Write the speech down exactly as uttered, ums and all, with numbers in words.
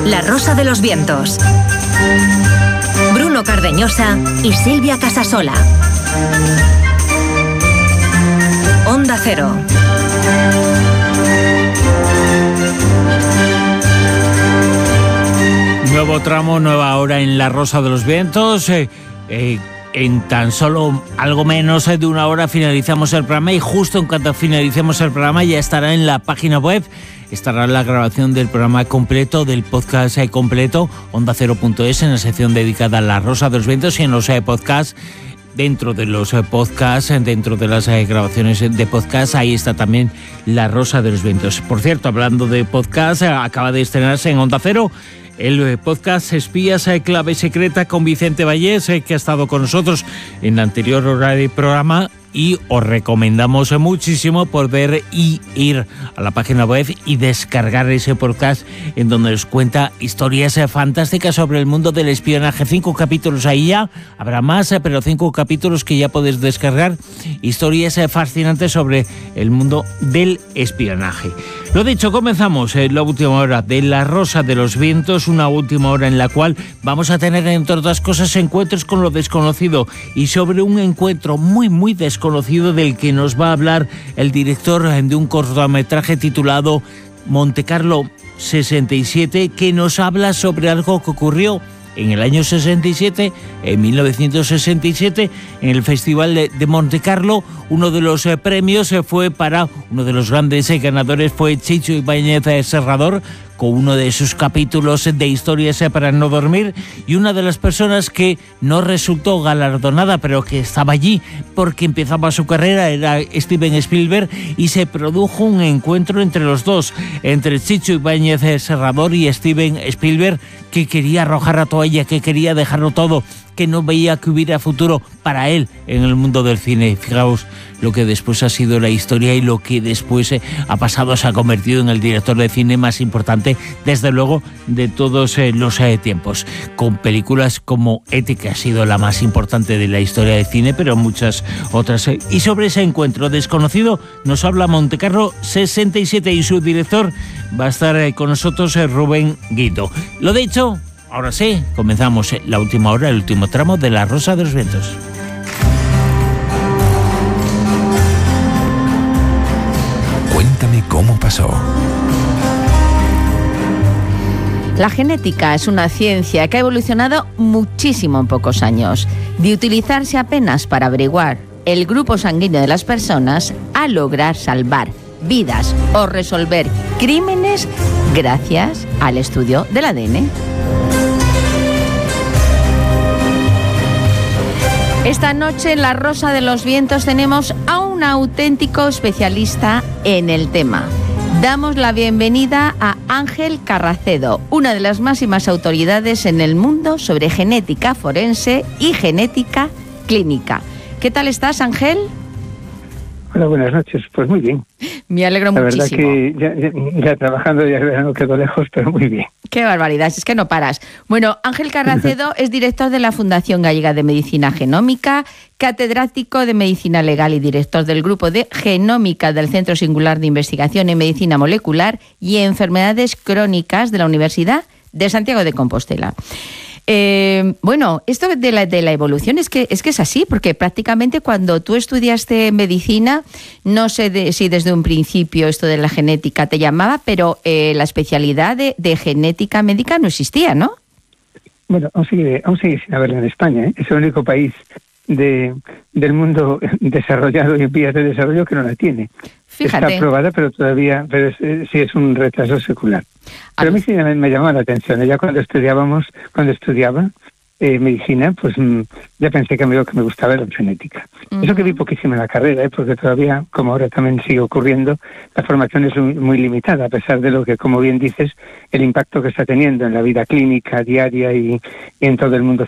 La Rosa de los Vientos. Bruno Cardeñosa y Silvia Casasola. Onda Cero. Nuevo tramo, nueva hora en La Rosa de los Vientos. Eh, eh, en tan solo algo menos de una hora finalizamos el programa, y justo en cuanto finalicemos el programa ya estará en la página web, estará la grabación del programa completo, del podcast completo, onda cero punto es, en la sección dedicada a La Rosa de los Vientos, y en los eh, podcasts. Dentro de los eh, podcasts, dentro de las eh, grabaciones de podcast, ahí está también La Rosa de los Vientos. Por cierto, hablando de podcast, eh, acaba de estrenarse en Onda Cero el eh, podcast Espías, eh, clave secreta, con Vicente Vallés, eh, que ha estado con nosotros en la anterior hora de programa, y os recomendamos muchísimo poder y ir a la página web y descargar ese podcast, en donde os cuenta historias fantásticas sobre el mundo del espionaje. Cinco capítulos ahí ya, habrá más, pero cinco capítulos que ya podéis descargar, historias fascinantes sobre el mundo del espionaje. Lo dicho, comenzamos en la última hora de La Rosa de los Vientos, una última hora en la cual vamos a tener, entre otras cosas, encuentros con lo desconocido, y sobre un encuentro muy muy desconocido conocido del que nos va a hablar el director de un cortometraje titulado Montecarlo sesenta y siete, que nos habla sobre algo que ocurrió en el año sesenta y siete, en mil novecientos sesenta y siete, en el Festival de Montecarlo. Uno de los eh, premios eh, fue para uno de los grandes eh, ganadores, fue Chicho Ibáñez eh, Serrador, con uno de sus capítulos de Historias eh, para no dormir, y una de las personas que no resultó galardonada, pero que estaba allí porque empezaba su carrera, era Steven Spielberg, y se produjo un encuentro entre los dos, entre Chicho Ibáñez eh, Serrador y Steven Spielberg, que quería arrojar la toalla, que quería dejarlo todo, que no veía que hubiera futuro para él en el mundo del cine. Fijaos lo que después ha sido la historia y lo que después eh, ha pasado, se ha convertido en el director de cine más importante, desde luego, de todos eh, los eh, tiempos, con películas como E T, que ha sido la más importante de la historia del cine, pero muchas otras. Eh. Y sobre ese encuentro desconocido nos habla Montecarlo sesenta y siete, y su director va a estar eh, con nosotros, eh, Rubén Guido. Lo dicho, ahora sí, comenzamos la última hora, el último tramo de La Rosa de los Vientos. Cuéntame cómo pasó. La genética es una ciencia que ha evolucionado muchísimo en pocos años. De utilizarse apenas para averiguar el grupo sanguíneo de las personas, a lograr salvar vidas o resolver crímenes gracias al estudio del A D N. Esta noche en La Rosa de los Vientos tenemos a un auténtico especialista en el tema. Damos la bienvenida a Ángel Carracedo, una de las máximas autoridades en el mundo sobre genética forense y genética clínica. ¿Qué tal estás, Ángel? Hola, buenas noches. Pues muy bien. Me alegro la muchísimo. La verdad que ya, ya, ya trabajando, ya no quedo lejos, pero muy bien. Qué barbaridad, es que no paras. Bueno, Ángel Carracedo es director de la Fundación Gallega de Medicina Genómica, catedrático de Medicina Legal y director del Grupo de Genómica del Centro Singular de Investigación en Medicina Molecular y Enfermedades Crónicas de la Universidad de Santiago de Compostela. Eh, bueno, esto de la, de la evolución es que, es que es así, porque prácticamente cuando tú estudiaste medicina, no sé de, si desde un principio esto de la genética te llamaba, pero eh, la especialidad de, de genética médica no existía, ¿no? Bueno, aún sigue, aún sigue sin haberla en España, ¿eh? Es el único país de, del mundo desarrollado y en vías de desarrollo que no la tiene. Fíjate. Está aprobada, pero todavía pero es, eh, sí es un retraso secular. Pero a mí sí me, me llamaba la atención. Ya cuando estudiábamos, cuando estudiaba eh, medicina, pues mm, ya pensé que lo que me gustaba era la genética. Uh-huh. Eso que vi poquísimo en la carrera, ¿eh? Porque todavía, como ahora también sigue ocurriendo, la formación es muy, muy limitada, a pesar de lo que, como bien dices, el impacto que está teniendo en la vida clínica diaria y, y en todo el mundo